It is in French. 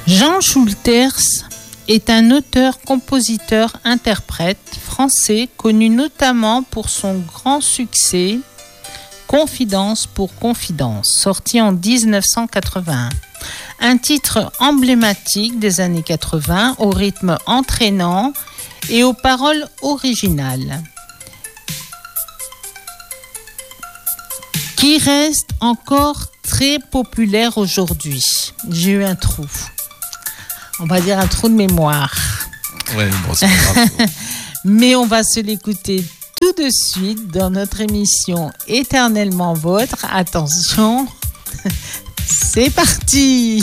Jean Schulters est un auteur, compositeur, interprète français connu notamment pour son grand succès Confidence pour Confidence, sorti en 1981. Un titre emblématique des années 80 au rythme entraînant et aux paroles originales, qui reste encore très populaire aujourd'hui. J'ai eu un trou. On va dire un trou de mémoire. Ouais, bon, c'est pas grave. Mais on va se l'écouter tout de suite dans notre émission Éternellement Vôtre. Attention, c'est parti!